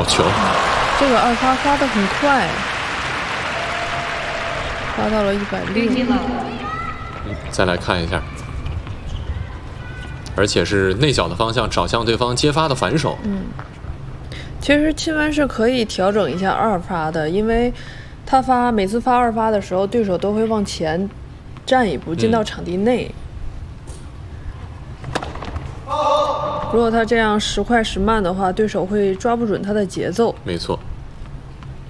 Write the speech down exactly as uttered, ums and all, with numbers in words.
好球！ 这个二发发的很快，发到了一百六。 再来看一下，而且是内角的方向找向对方接发的反手。 嗯，其实钦文是可以调整一下二发的，因为他发每次发二发的时候，对手都会往前站一步，进到场地内。嗯、如果他这样时快时慢的话，对手会抓不准他的节奏。 没错。